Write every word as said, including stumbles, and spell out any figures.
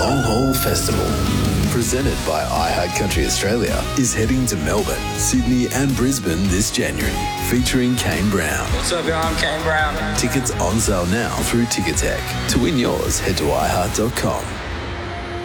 Long Haul Festival, presented by iHeartCountry Australia, is heading to Melbourne, Sydney and Brisbane this January, featuring Kane Brown. What's up, y'all? I'm Kane Brown. Tickets on sale now through Ticketek. To win yours, head to i heart dot com.